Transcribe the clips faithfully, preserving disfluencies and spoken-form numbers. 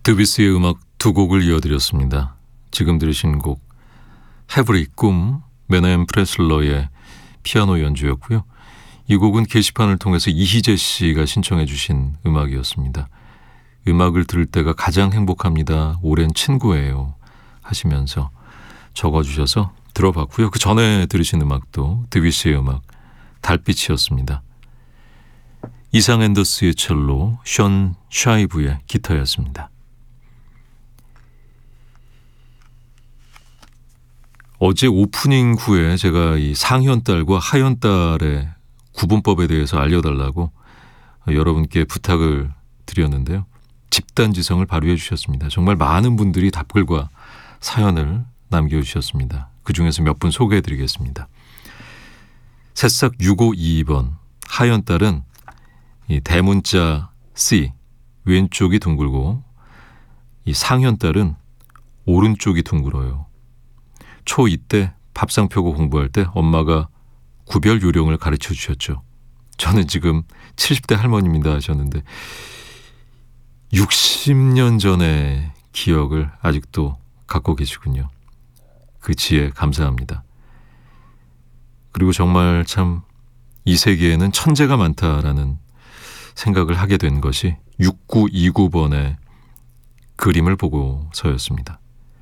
드비스의 음악 두 곡을 이어드렸습니다. 지금 들으신 곡 헤브리 꿈, 메나엠 프레슬러의 피아노 연주였고요. 이 곡은 게시판을 통해서 이희재 씨가 신청해 주신 음악이었습니다. 음악을 들을 때가 가장 행복합니다. 오랜 친구예요 하시면서 적어주셔서 들어봤고요. 그 전에 들으신 음악도 드비스의 음악 달빛이었습니다. 이상 앤더스의 첼로, 션 샤이브의 기타였습니다. 어제 오프닝 후에 제가 이 상현딸과 하현딸의 구분법에 대해서 알려달라고 여러분께 부탁을 드렸는데요. 집단지성을 발휘해 주셨습니다. 정말 많은 분들이 답글과 사연을 남겨주셨습니다. 그중에서 몇 분 소개해 드리겠습니다. 새싹 육오이이 번, 하현딸은 이 대문자 C, 왼쪽이 둥글고 이 상현딸은 오른쪽이 둥글어요. 초이 때 밥상 펴고 공부할 때 엄마가 구별 요령을 가르쳐 주셨죠. 저는 지금 칠십 대 할머니입니다 하셨는데 육십 년 전의 기억을 아직도 갖고 계시군요. 그 지혜 감사합니다. 그리고 정말 참 이 세계에는 천재가 많다라는 생각을 하게 된 것이 육구이구 번의 그림을 보고서였습니다.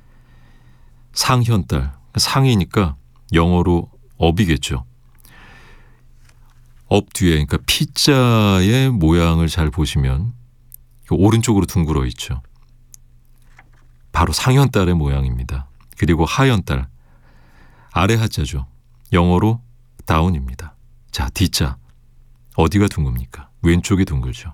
상현딸, 상이니까 영어로 업이겠죠. 업 뒤에, 그러니까 P자의 모양을 잘 보시면 오른쪽으로 둥글어 있죠. 바로 상현딸의 모양입니다. 그리고 하현딸, 아래 하자죠. 영어로 다운입니다. 자, D자, 어디가 둥급니까? 왼쪽이 둥글죠.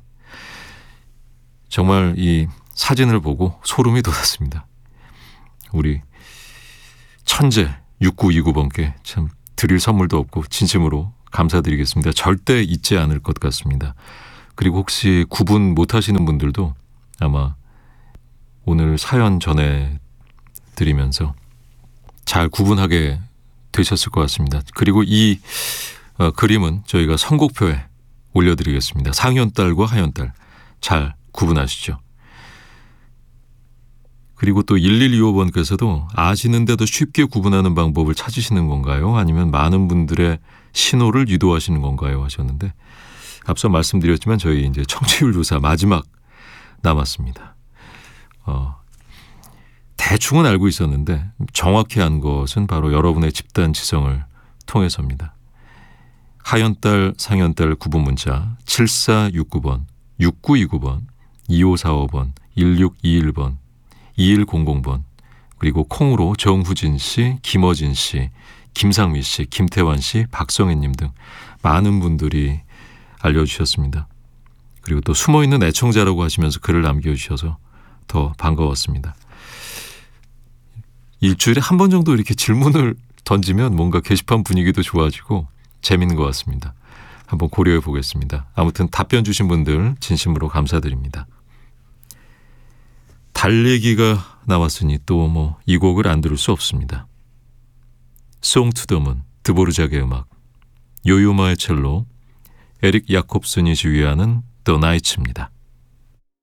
정말 이 사진을 보고 소름이 돋았습니다. 우리 천재 육구이구 번께 참 드릴 선물도 없고 진심으로 감사드리겠습니다. 절대 잊지 않을 것 같습니다. 그리고 혹시 구분 못하시는 분들도 아마 오늘 사연 전해드리면서 잘 구분하게 되셨을 것 같습니다. 그리고 이 어, 그림은 저희가 선곡표에 올려드리겠습니다. 상현딸과 하현딸 잘 구분하시죠. 그리고 또 일일이오 번께서도 아시는데도 쉽게 구분하는 방법을 찾으시는 건가요? 아니면 많은 분들의 신호를 유도하시는 건가요? 하셨는데 앞서 말씀드렸지만 저희 이제 청취율 조사 마지막 남았습니다. 어, 대충은 알고 있었는데 정확히 한 것은 바로 여러분의 집단 지성을 통해서입니다. 하현딸, 상현딸 구분 문자 칠사육구 번, 육구이구 번, 이오사오 번, 일육이일 번, 이일공공 번, 그리고 콩으로 정후진 씨, 김어진 씨, 김상미 씨, 김태환 씨, 박성혜님 등 많은 분들이 알려주셨습니다. 그리고 또 숨어있는 애청자라고 하시면서 글을 남겨주셔서 더 반가웠습니다. 일주일에 한 번 정도 이렇게 질문을 던지면 뭔가 게시판 분위기도 좋아지고 재밌는 것 같습니다. 한번 고려해 보겠습니다. 아무튼 답변 주신 분들 진심으로 감사드립니다. 달얘기가 나왔으니 또 뭐 이 곡을 안 들을 수 없습니다. Song to the Moon, 드보르작의 음악, 요요마의 첼로, 에릭 야콥슨이 지휘하는 The Knights입니다.